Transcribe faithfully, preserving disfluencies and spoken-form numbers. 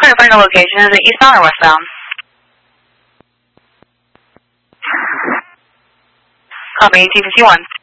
current final location is it eastbound or westbound? Copy, T fifty-one.